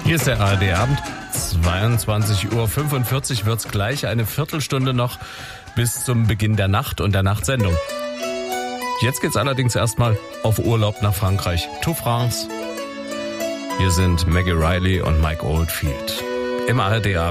Hier ist der ARD-Abend. 22:45 Uhr wird's gleich. Eine Viertelstunde noch bis zum Beginn der Nacht und der Nachtsendung. Jetzt geht's allerdings erstmal auf Urlaub nach Frankreich. To France. Hier sind Maggie Riley und Mike Oldfield. Im ARD-Abend.